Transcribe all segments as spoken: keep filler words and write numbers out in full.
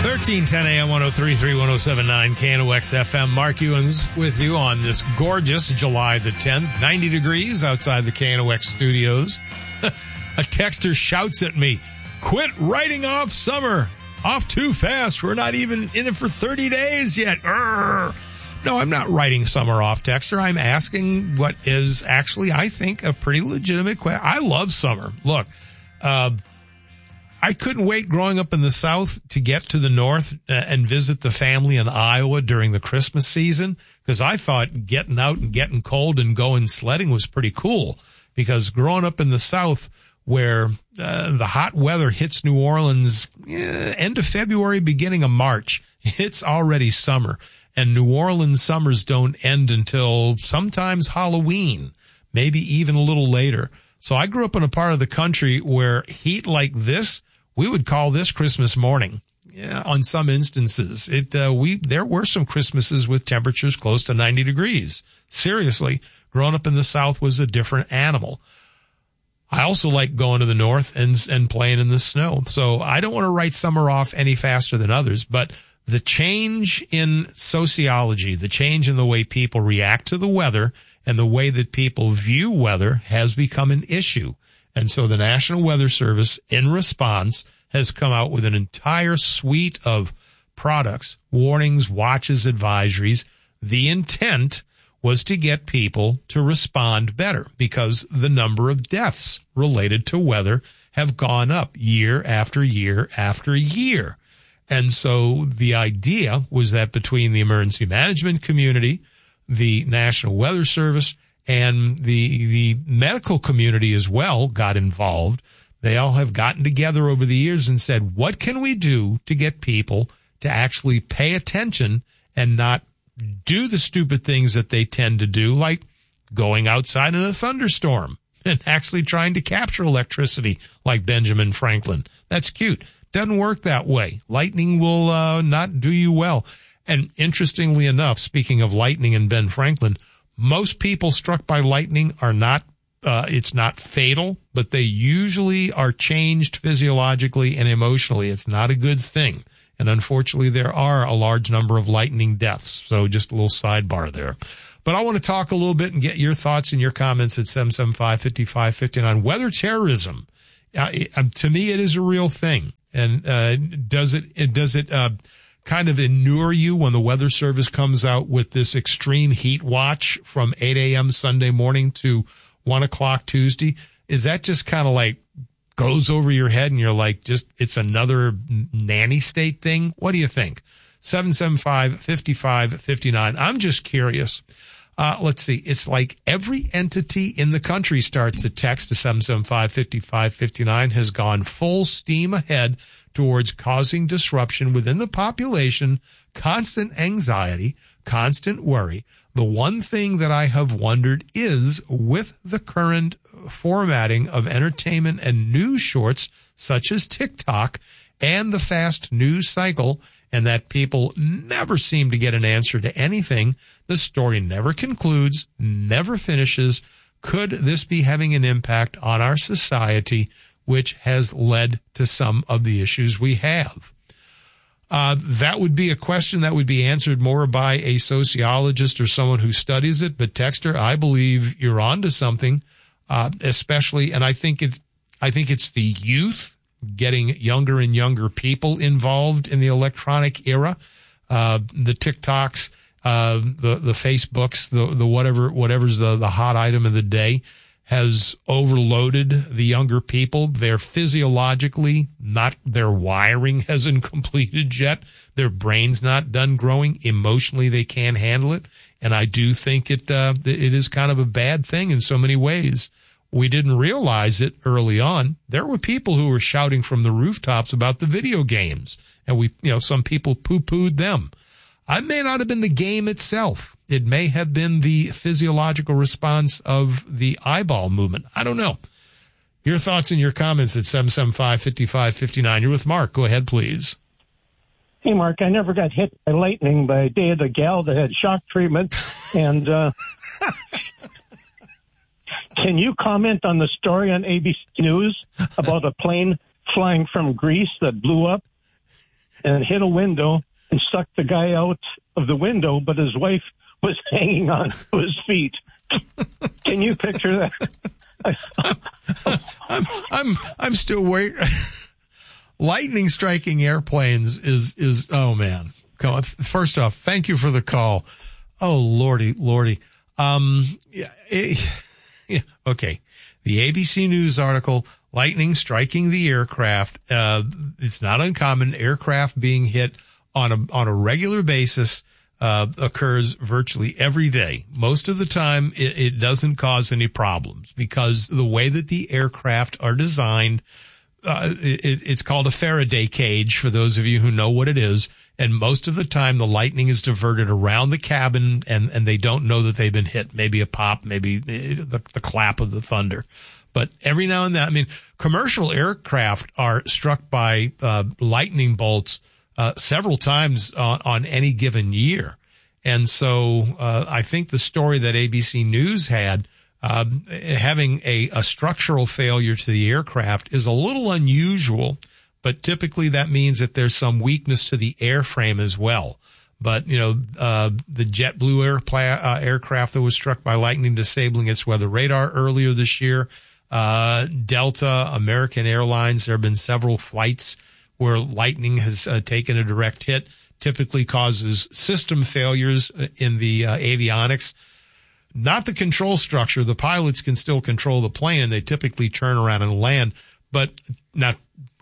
thirteen ten a.m. one oh three point three, one oh seven point nine K N O X F M. Mark Ewens with you on this gorgeous July the tenth. ninety degrees outside the K N O X studios. A texter shouts at me, "Quit writing off summer. Off too fast. We're not even in it for thirty days yet." Urgh. No, I'm not writing summer off, texter. I'm asking what is actually, I think, a pretty legitimate question. I love summer. Look, uh, I couldn't wait growing up in the South to get to the North and visit the family in Iowa during the Christmas season, because I thought getting out and getting cold and going sledding was pretty cool, because growing up in the South where uh, the hot weather hits New Orleans eh, end of February, beginning of March, it's already summer. And New Orleans summers don't end until sometimes Halloween, maybe even a little later. So I grew up in a part of the country where heat like this, we would call this Christmas morning. Yeah, on some instances, it uh, we there were some Christmases with temperatures close to ninety degrees. Seriously, growing up in the South was a different animal. I also like going to the North and and playing in the snow. So I don't want to write summer off any faster than others, but the change in sociology, the change in the way people react to the weather and the way that people view weather has become an issue. And so the National Weather Service, in response, has come out with an entire suite of products, warnings, watches, advisories. The intent was to get people to respond better, because the number of deaths related to weather have gone up year after year after year. And so the idea was that between the emergency management community, the National Weather Service, and the the medical community as well got involved. They all have gotten together over the years and said, what can we do to get people to actually pay attention and not do the stupid things that they tend to do, like going outside in a thunderstorm and actually trying to capture electricity like Benjamin Franklin. That's cute. Doesn't work that way. Lightning will uh, not do you well. And interestingly enough, speaking of lightning and Ben Franklin, most people struck by lightning are not, uh, it's not fatal, but they usually are changed physiologically and emotionally. It's not a good thing. And unfortunately, there are a large number of lightning deaths. So just a little sidebar there. But I want to talk a little bit and get your thoughts and your comments at seven seven five, five five five nine. Weather terrorism. Uh, it, to me, it is a real thing. And uh, does it, it does it uh, kind of inure you when the Weather Service comes out with this extreme heat watch from eight a.m. Sunday morning to one o'clock Tuesday? Is that just kind of like goes over your head and you're like, just it's another nanny state thing? What do you think? seven seven five, five five five nine. I'm just curious. Uh, let's see. It's like every entity in the country starts a text to seven seven five, five five five nine has gone full steam ahead towards causing disruption within the population, constant anxiety, constant worry. The one thing that I have wondered is, with the current formatting of entertainment and news shorts such as TikTok and the fast news cycle, and that people never seem to get an answer to anything. The story never concludes, never finishes. Could this be having an impact on our society, which has led to some of the issues we have? Uh, that would be a question that would be answered more by a sociologist or someone who studies it. But Texter, I believe you're onto something, uh, especially, and I think it's, I think it's the youth getting younger and younger people involved in the electronic era, uh, the TikToks, uh, the, the Facebooks, the, the whatever, whatever's the, the hot item of the day has overloaded the younger people. They're physiologically not, their wiring hasn't completed yet. Their brain's not done growing. Emotionally, they can't handle it. And I do think it, uh, it is kind of a bad thing in so many ways. We didn't realize it early on. There were people who were shouting from the rooftops about the video games, and we, you know, some people poo-pooed them. I may not have been the game itself. It may have been the physiological response of the eyeball movement. I don't know. Your thoughts and your comments at seven seven five, five five five nine. You're with Mark. Go ahead, please. Hey, Mark, I never got hit by lightning, but I dated a gal that had shock treatment, and uh can you comment on the story on A B C News about a plane flying from Greece that blew up? and hit a window and sucked the guy out of the window, but his wife was hanging on to his feet. Can you picture that? I'm, I'm, I'm still waiting. Lightning striking airplanes is, is, oh man. Come on. First off, thank you for the call. Oh, Lordy, Lordy. Um, yeah, it, yeah, okay. The A B C News article, lightning striking the aircraft. Uh, it's not uncommon. Aircraft being hit on a, on a regular basis, uh, occurs virtually every day. Most of the time, it, it doesn't cause any problems because the way that the aircraft are designed, uh, it, it's called a Faraday cage for those of you who know what it is. And most of the time, the lightning is diverted around the cabin, and, and they don't know that they've been hit. Maybe a pop, maybe the, the clap of the thunder. But every now and then, I mean, commercial aircraft are struck by uh, lightning bolts uh, several times on, on any given year. And so uh, I think the story that A B C News had, um, having a, a structural failure to the aircraft is a little unusual. But typically that means that there's some weakness to the airframe as well. But, you know, uh, the JetBlue airpla- uh, aircraft that was struck by lightning disabling its weather radar earlier this year, uh, Delta, American Airlines, there have been several flights where lightning has uh, taken a direct hit, typically causes system failures in the uh, avionics. Not the control structure. The pilots can still control the plane, and they typically turn around and land. But not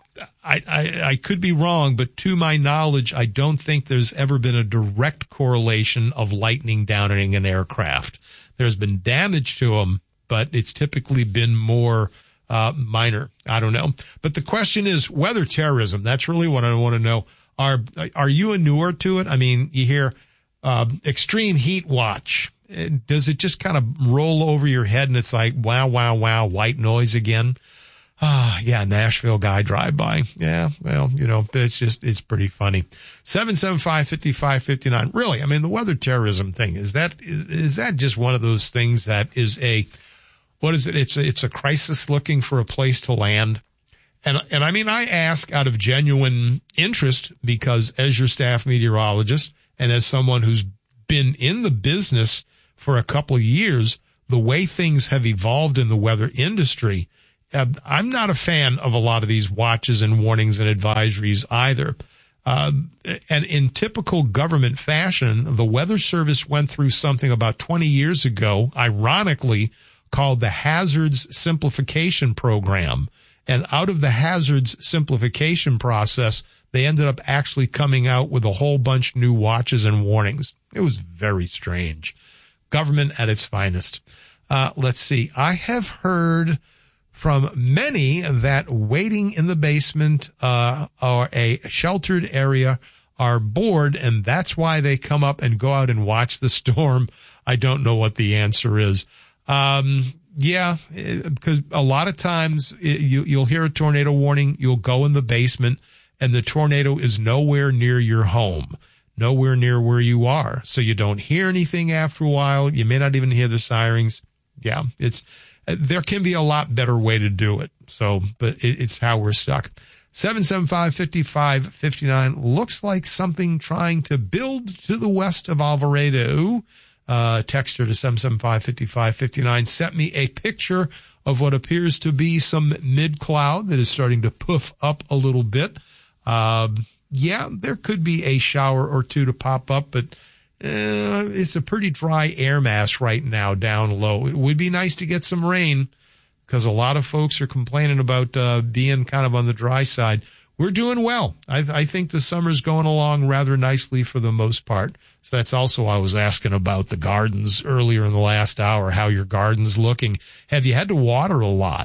I, I, I could be wrong, but to my knowledge, I don't think there's ever been a direct correlation of lightning downing an aircraft. There's been damage to them, but it's typically been more uh, minor. I don't know. But the question is weather terrorism. That's really what I want to know. Are are you inured to it? I mean, you hear uh, extreme heat watch. Does it just kind of roll over your head and it's like, wow, wow, wow, white noise again? Ah, oh, yeah, Nashville guy drive by. Yeah, well, you know, it's just, it's pretty funny. seven seven five, five five five nine. Really, I mean, the weather terrorism thing, is that, is, is that just one of those things that is a, what is it? It's a, it's a crisis looking for a place to land. And, and I mean, I ask out of genuine interest because as your staff meteorologist and as someone who's been in the business for a couple of years, the way things have evolved in the weather industry, Uh, I'm not a fan of a lot of these watches and warnings and advisories either. Uh, and in typical government fashion, the Weather Service went through something about twenty years ago, ironically, called the Hazards Simplification Program. And out of the hazards simplification process, they ended up actually coming out with a whole bunch of new watches and warnings. It was very strange. Government at its finest. Uh, let's see. I have heard from many that waiting in the basement uh, or a sheltered area are bored, and that's why they come up and go out and watch the storm. I don't know what the answer is. Um, yeah, because a lot of times you, you'll hear a tornado warning, you'll go in the basement, and the tornado is nowhere near your home, nowhere near where you are. So you don't hear anything after a while. You may not even hear the sirens. Yeah, it's... There can be a lot better way to do it. So, but it, it's how we're stuck. seven seven five, five five five nine looks like something trying to build to the west of Alvarado. Uh, texter to seven seven five, five five five nine sent me a picture of what appears to be some mid-cloud that is starting to poof up a little bit. Uh, yeah, there could be a shower or two to pop up, but Uh, it's a pretty dry air mass right now down low. It would be nice to get some rain because a lot of folks are complaining about uh, being kind of on the dry side. We're doing well. I, I think the summer's going along rather nicely for the most part. So that's also I was asking about the gardens earlier in the last hour, how your garden's looking. Have you had to water a lot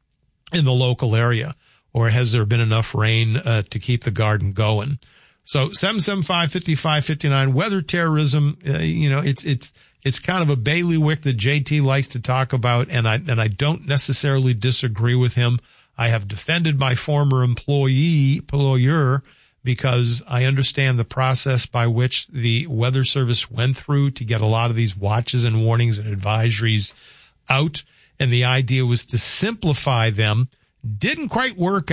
in the local area, or has there been enough rain uh, to keep the garden going? So seven seven five, five five five nine, weather terrorism, uh, you know, it's, it's, it's kind of a bailiwick that J T likes to talk about. And I, and I don't necessarily disagree with him. I have defended my former employee, employer, because I understand the process by which the Weather Service went through to get a lot of these watches and warnings and advisories out. And the idea was to simplify them. Didn't quite work out.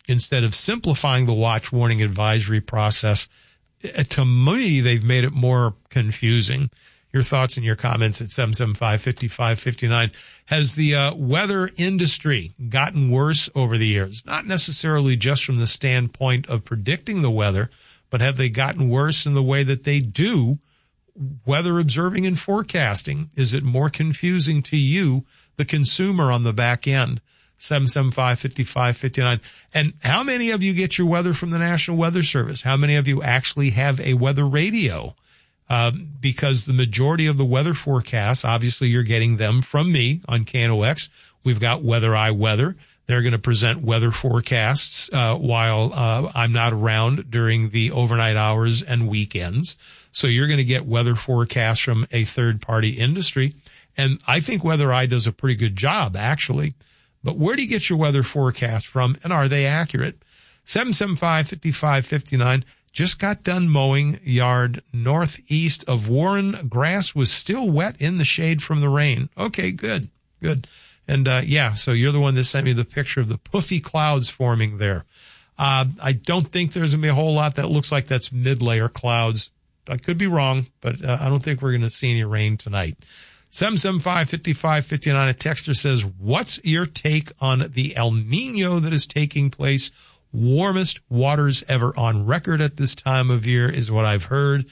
instead of simplifying the watch warning advisory process. To me, they've made it more confusing. Your thoughts and your comments at seven seven five, five five five nine. Has the uh, weather industry gotten worse over the years? Not necessarily just from the standpoint of predicting the weather, but have they gotten worse in the way that they do weather observing and forecasting? Is it more confusing to you, the consumer on the back end? seven seven five, five five five nine. And how many of you get your weather from the National Weather Service? How many of you actually have a weather radio? Uh, because the majority of the weather forecasts, obviously you're getting them from me on K N O X. We've got Weather Eye Weather. They're going to present weather forecasts uh, while uh, I'm not around during the overnight hours and weekends. So you're going to get weather forecasts from a third-party industry. And I think Weather Eye does a pretty good job, actually. But where do you get your weather forecast from, and are they accurate? seven seven five, five five five nine. Just got done mowing yard northeast of Warren. Grass was still wet in the shade from the rain. Okay, good, good. And, uh, yeah, so you're the one that sent me the picture of the puffy clouds forming there. Uh, I don't think there's going to be a whole lot that looks like that's mid-layer clouds. I could be wrong, but uh, I don't think we're going to see any rain tonight. seven seven five, five five five nine. A texter says, what's your take on the El Nino that is taking place? Warmest waters ever on record at this time of year is what I've heard.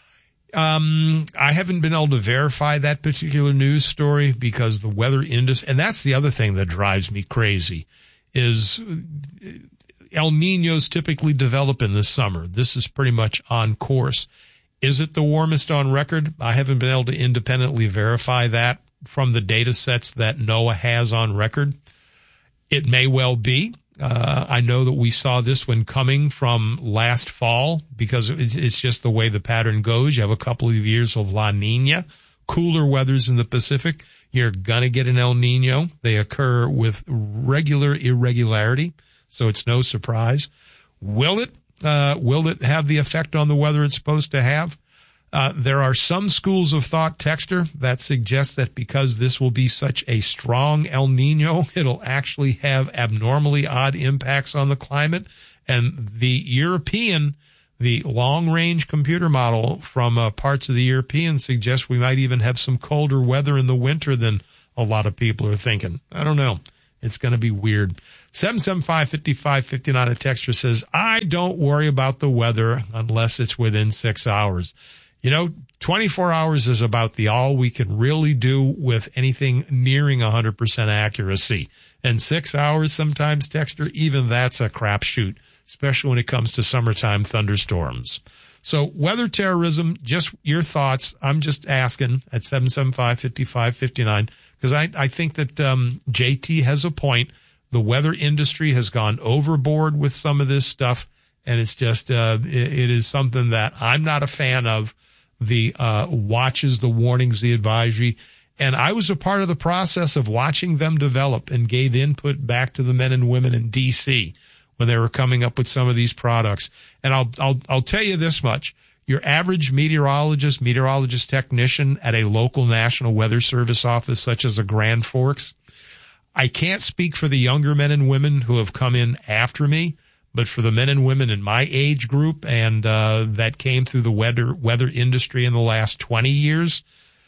Um, I haven't been able to verify that particular news story because the weather industry, and that's the other thing that drives me crazy, is El Ninos typically develop in the summer. This is pretty much on course. Is it the warmest on record? I haven't been able to independently verify that from the data sets that NOAA has on record. It may well be. Uh, I know that we saw this one coming from last fall because it's just the way the pattern goes. You have a couple of years of La Nina, cooler weathers in the Pacific. You're going to get an El Nino. They occur with regular irregularity, so it's no surprise. Will it? Uh, will it have the effect on the weather it's supposed to have? Uh, there are some schools of thought, texter, that suggest that because this will be such a strong El Nino, it'll actually have abnormally odd impacts on the climate. And the European, the long-range computer model from uh, parts of the European suggests we might even have some colder weather in the winter than a lot of people are thinking. I don't know. It's going to be weird. seven seven five, five five five nine, a texter says, I don't worry about the weather unless it's within six hours. You know, twenty-four hours is about the all we can really do with anything nearing one hundred percent accuracy. And six hours sometimes, texter, even that's a crapshoot, especially when it comes to summertime thunderstorms. So weather terrorism, just your thoughts. I'm just asking at seven seven five, five five five nine because I, I think that um, J T has a point. The weather industry has gone overboard with some of this stuff, and it's just uh, it, it is something that I'm not a fan of. The uh, watches, the warnings, the advisory. And I was a part of the process of watching them develop and gave input back to the men and women in D C when they were coming up with some of these products. And I'll, I'll, I'll tell you this much. Your average meteorologist, meteorologist technician at a local National Weather Service office such as a Grand Forks, I can't speak for the younger men and women who have come in after me, but for the men and women in my age group and uh, that came through the weather weather industry in the last twenty years,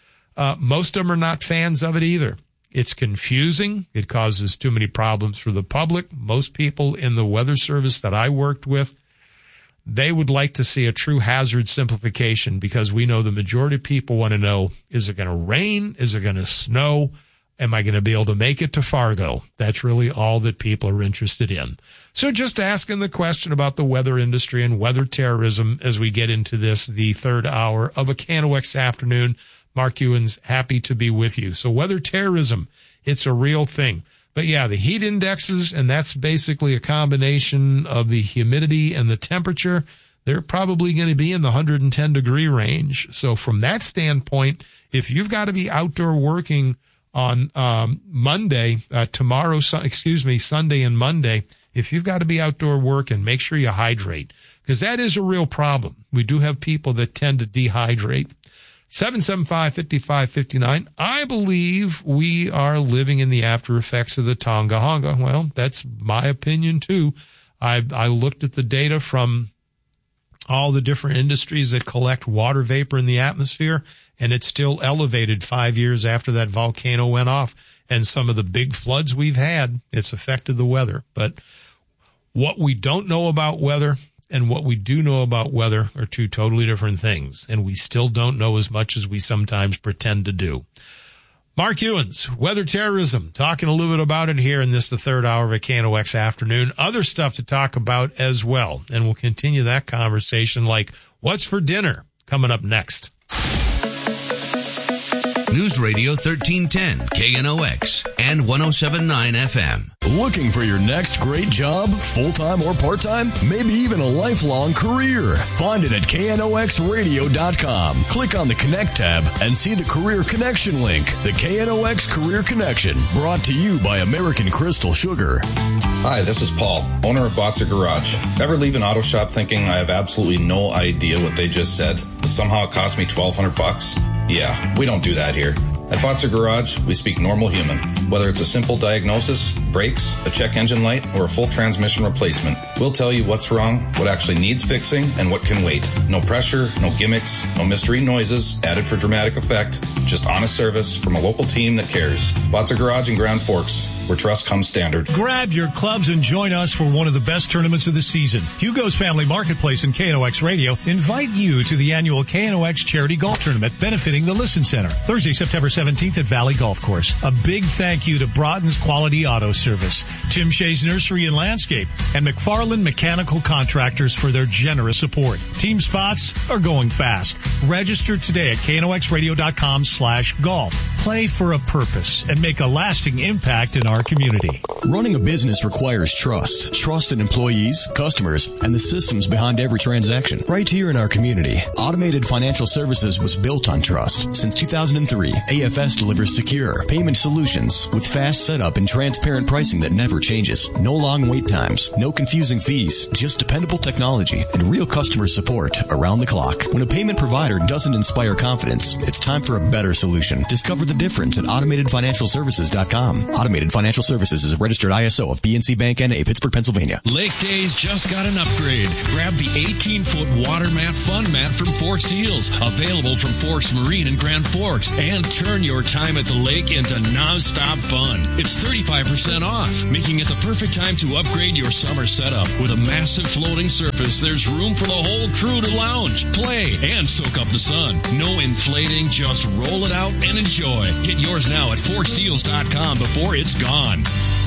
uh, most of them are not fans of it either. It's confusing. It causes too many problems for the public. Most people in the weather service that I worked with, they would like to see a true hazard simplification because we know the majority of people want to know, is it going to rain? Is it going to snow? Am I going to be able to make it to Fargo? That's really all that people are interested in. So just asking the question about the weather industry and weather terrorism as we get into this, the third hour of a K N O X afternoon. Mark Ewan's happy to be with you. So weather terrorism, it's a real thing. But yeah, the heat indexes, and that's basically a combination of the humidity and the temperature. They're probably going to be in the one hundred ten degree range. So from that standpoint, if you've got to be outdoor working on um, Monday, uh, tomorrow, su- excuse me, Sunday and Monday, if you've got to be outdoor working, make sure you hydrate because that is a real problem. We do have people that tend to dehydrate. seven seven five, five five five nine. I believe we are living in the after effects of the Tonga Honga. Well, that's my opinion too. I, I looked at the data from all the different industries that collect water vapor in the atmosphere, and it's still elevated five years after that volcano went off. And some of the big floods we've had, it's affected the weather. But what we don't know about weather and what we do know about weather are two totally different things. And we still don't know as much as we sometimes pretend to do. Mark Ewens, weather terrorism, talking a little bit about it here in this, the third hour of a K N O X afternoon. Other stuff to talk about as well. And we'll continue that conversation, like what's for dinner, coming up next. News Radio thirteen ten, K N O X, and one oh seven point nine F M. Looking for your next great job, full-time or part-time? Maybe even a lifelong career? Find it at K N O X radio dot com. Click on the Connect tab and see the Career Connection link. The K N O X Career Connection, brought to you by American Crystal Sugar. Hi, this is Paul, owner of Botzer Garage. Ever leave an auto shop thinking I have absolutely no idea what they just said, but somehow it cost me twelve hundred bucks? Yeah, we don't do that here. At Botzer Garage, we speak normal human. Whether it's a simple diagnosis, brakes, a check engine light, or a full transmission replacement, we'll tell you what's wrong, what actually needs fixing, and what can wait. No pressure, no gimmicks, no mystery noises added for dramatic effect, just honest service from a local team that cares. Botzer Garage in Grand Forks, where trust comes standard. Grab your clubs and join us for one of the best tournaments of the season. Hugo's Family Marketplace and K N O X Radio invite you to the annual K N O X Charity Golf Tournament benefiting the Listen Center, Thursday, September seventeenth at Valley Golf Course. A big thank you to Broughton's Quality Auto Service, Tim Shea's Nursery and Landscape, and McFarland Mechanical Contractors for their generous support. Team spots are going fast. Register today at K N O X radio dot com slash golf. Play for a purpose and make a lasting impact in our community. Running a business requires trust. Trust in employees, customers, and the systems behind every transaction. Right here in our community, Automated Financial Services was built on trust. Since two thousand three, A F S delivers secure payment solutions with fast setup and transparent pricing that never changes. No long wait times, no confusing fees, just dependable technology and real customer support around the clock. When a payment provider doesn't inspire confidence, it's time for a better solution. Discover the difference at automated financial services dot com. Automated Financial Services is a registered I S O of P N C Bank N A, Pittsburgh, Pennsylvania. Lake Days just got an upgrade. Grab the eighteen-foot water mat fun mat from Forks Deals, available from Forks Marine in Grand Forks, and turn your time at the lake into non-stop fun. It's thirty-five percent off, making it the perfect time to upgrade your summer setup. With a massive floating surface, there's room for the whole crew to lounge, play, and soak up the sun. No inflating, just roll it out and enjoy. Get yours now at forks deals dot com before it's gone.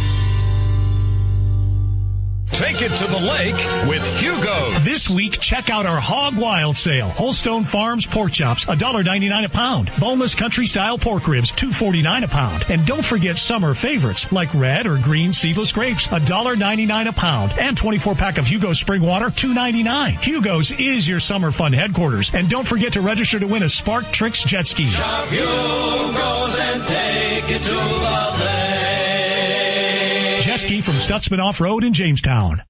Take it to the lake with Hugo. This week, check out our Hog Wild sale. Holstone Farms pork chops, one dollar ninety-nine a pound. Boneless country style pork ribs, two forty-nine a pound. And don't forget summer favorites like red or green seedless grapes, one dollar ninety-nine a pound. And twenty-four pack of Hugo's Spring Water, two ninety-nine. Hugo's is your summer fun headquarters. And don't forget to register to win a Spark Tricks jet ski. Shop Hugo's and take it to the lake. Jet ski from Stutzman Off-Road in Jamestown.